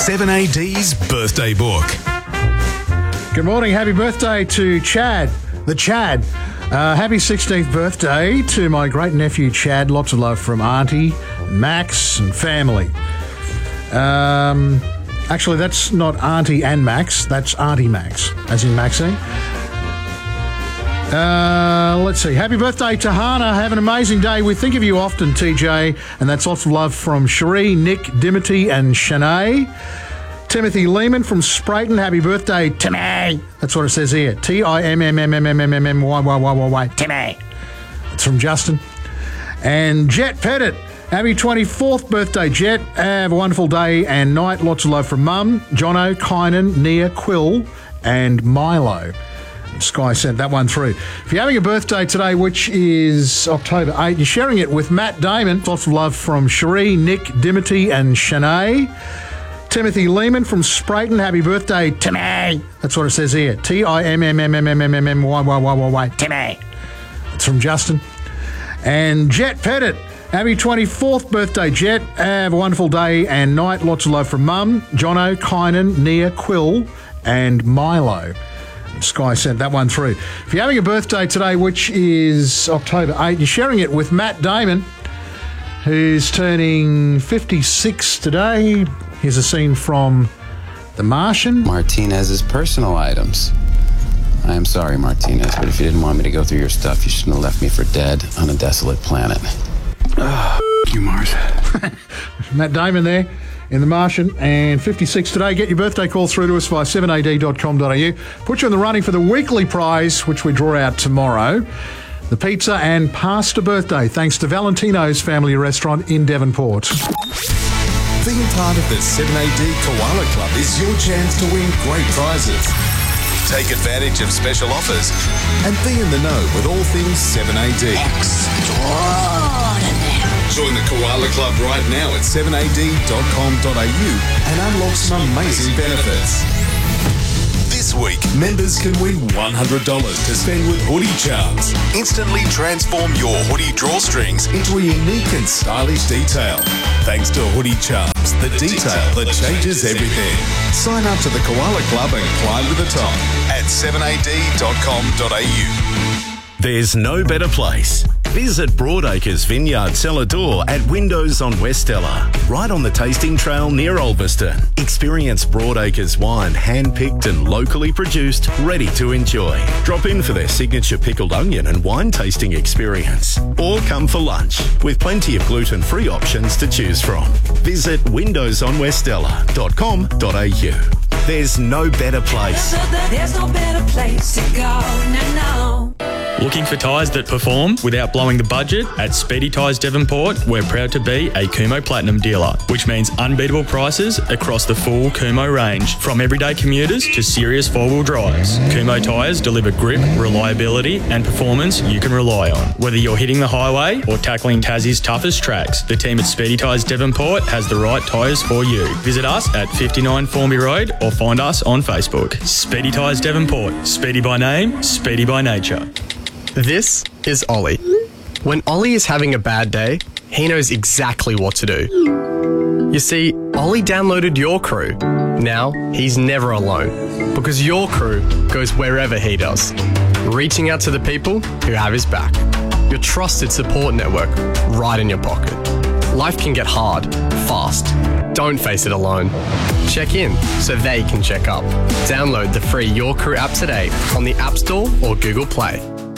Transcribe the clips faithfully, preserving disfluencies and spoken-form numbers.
seven A D's birthday book. Good morning. Happy birthday to Chad, the Chad. Uh, happy sixteenth birthday to my great nephew Chad. Lots of love from Auntie, Max and family. Um, actually, that's not Auntie and Max. That's Auntie Max, as in Maxine. Uh, let's see. Happy birthday to Hannah. Have an amazing day. We think of you often, T J. And that's lots of love from Cherie, Nick, Dimity and Shanae. Timothy Lehman from Sprayton. Happy birthday, Timmy. That's what it says here. T I M M M M M M M M Y Y Y Y Y. Timmy. It's from Justin. And Jet Pettit. Happy twenty-fourth birthday, Jet. Have a wonderful day and night. Lots of love from Mum, Jono, Kynan, Nia, Quill and Milo. Sky sent that one through. If you're having a birthday today, which is October eighth, you're sharing it with Matt Damon. Lots of love from Cherie, Nick, Dimity and Shanae. Timothy Lehman from Sprayton. Happy birthday, Timmy. That's what it says here. T I M M M M M M M M Y Y Y Y Y. Timmy. It's from Justin. And Jet Pettit. Happy twenty-fourth birthday, Jet. Have a wonderful day and night. Lots of love from Mum, Jono, Kynan, Nia, Quill and Milo. Sky sent that one through. If you're having a birthday today, which is October eighth, you're sharing it with Matt Damon, who's turning fifty-six today. Here's a scene from The Martian. Martinez's personal items. I am sorry, Martinez, but if you didn't want me to go through your stuff, you shouldn't have left me for dead on a desolate planet. Oh, you, Mars. Matt Damon there in The Martian, and fifty-six today. Get your birthday call through to us via seven a d dot com dot a u. Put you in the running for the weekly prize, which we draw out tomorrow. The pizza and pasta birthday, thanks to Valentino's Family Restaurant in Devonport. Being part of the seven A D Koala Club is your chance to win great prizes. Take advantage of special offers and be in the know with all things seven A D. Extraordinary. Join the Koala Club right now at seven a d dot com dot a u and unlock some amazing benefits. This week, members can win one hundred dollars to spend with Hoodie Charms. Instantly transform your hoodie drawstrings into a unique and stylish detail. Thanks to Hoodie Charms, the detail that changes everything. Sign up to the Koala Club and climb to the top at seven a d dot com dot a u. There's no better place. Visit Broadacres Vineyard Cellar Door at Windows on Westella, right on the tasting trail near Ulverston. Experience Broadacres wine, hand-picked and locally produced, ready to enjoy. Drop in for their signature pickled onion and wine tasting experience. Or come for lunch, with plenty of gluten-free options to choose from. Visit windows on westella dot com dot a u. There's no better place. There's no better place to go, no, no. Looking for tyres that perform without blowing the budget? At Speedy Tyres Devonport, we're proud to be a Kumho Platinum dealer, which means unbeatable prices across the full Kumho range. From everyday commuters to serious four-wheel drives, Kumho tyres deliver grip, reliability and performance you can rely on. Whether you're hitting the highway or tackling Tassie's toughest tracks, the team at Speedy Tyres Devonport has the right tyres for you. Visit us at fifty-nine Formby Road or find us on Facebook. Speedy Tyres Devonport. Speedy by name, speedy by nature. This is Ollie. When Ollie is having a bad day, he knows exactly what to do. You see, Ollie downloaded Your Crew. Now, he's never alone, because Your Crew goes wherever he does, reaching out to the people who have his back. Your trusted support network right in your pocket. Life can get hard, fast. Don't face it alone. Check in so they can check up. Download the free Your Crew app today on the App Store or Google Play.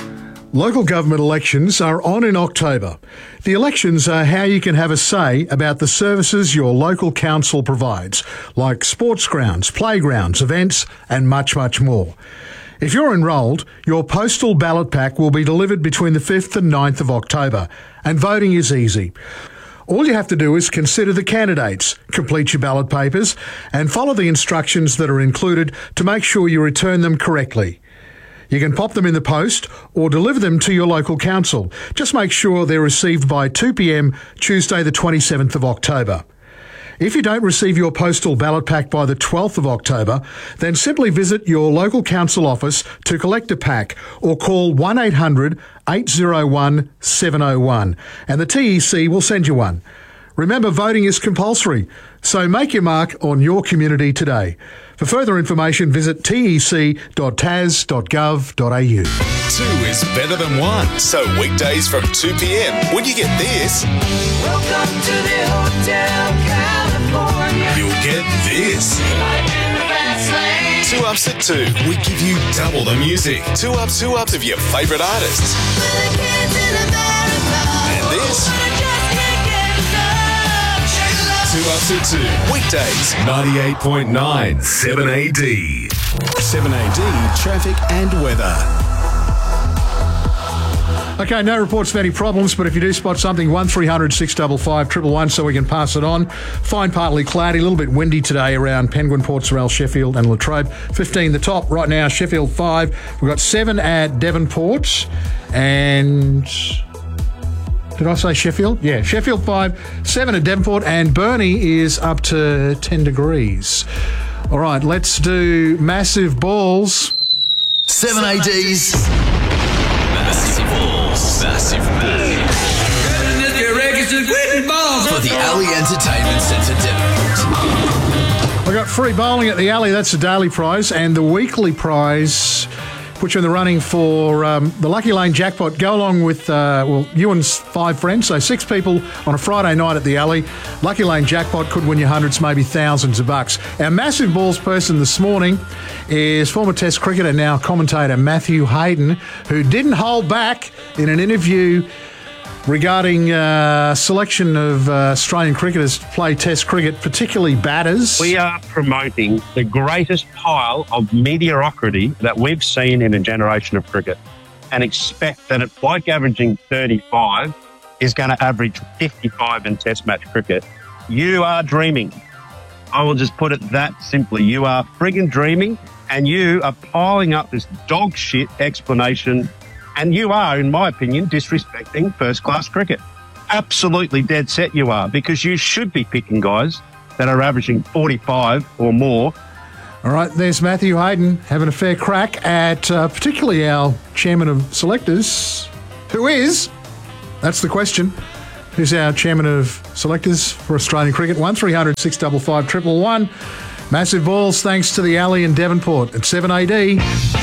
Local government elections are on in October. The elections are how you can have a say about the services your local council provides, like sports grounds, playgrounds, events, and much, much more. If you're enrolled, your postal ballot pack will be delivered between the fifth and ninth of October, and voting is easy. All you have to do is consider the candidates, complete your ballot papers, and follow the instructions that are included to make sure you return them correctly. You can pop them in the post or deliver them to your local council. Just make sure they're received by two p m Tuesday the twenty-seventh of October. If you don't receive your postal ballot pack by the twelfth of October, then simply visit your local council office to collect a pack or call one eight hundred eight oh one seven oh one and the T E C will send you one. Remember, voting is compulsory, so make your mark on your community today. For further information, visit t e c dot t a s dot gov dot a u. Two is better than one. So weekdays from two p.m. when you get this, Welcome to the Hotel California. you'll get this. Life in the fast lane. Two Ups at two. We give you double the music. Two Ups, two Ups of your favourite artists. And this, Two Ups at two. Weekdays, ninety-eight point nine, seven A D. seven A D, traffic and weather. Okay, no reports of any problems, but if you do spot something, one three hundred six five five one one one so we can pass it on. Fine, partly cloudy, a little bit windy today around Penguin, Port Sorell, Sheffield and Latrobe. fifteen the top right now, Sheffield five. We've got seven at Devonport and... Did I say Sheffield? Yeah, Sheffield five, seven at Devonport, and Burnie is up to ten degrees. All right, let's do massive balls. seven A Ds. Massive balls. Massive balls. For the Alley Entertainment Centre Devonport. I got free bowling at the Alley. That's the daily prize, and the weekly prize put you in the running for um, the Lucky Lane jackpot. Go along with, uh, well, you and five friends, so six people on a Friday night at the Alley. Lucky Lane jackpot could win you hundreds, maybe thousands of bucks. Our massive balls person this morning is former Test cricketer, now commentator Matthew Hayden, who didn't hold back in an interview regarding uh, selection of uh, Australian cricketers to play Test cricket, particularly batters. We are promoting the greatest pile of mediocrity that we've seen in a generation of cricket and expect that a bloke averaging thirty-five is going to average fifty-five in Test match cricket. You are dreaming. I will just put it that simply. You are friggin' dreaming, and you are piling up this dog shit explanation. And you are, in my opinion, disrespecting first-class cricket. Absolutely dead set you are, because you should be picking guys that are averaging forty-five or more. All right, there's Matthew Hayden having a fair crack at uh, particularly our chairman of selectors. Who is? That's the question. Who's our chairman of selectors for Australian cricket? one three hundred six five five one one one. Massive balls thanks to the Alley in Devonport at seven A D.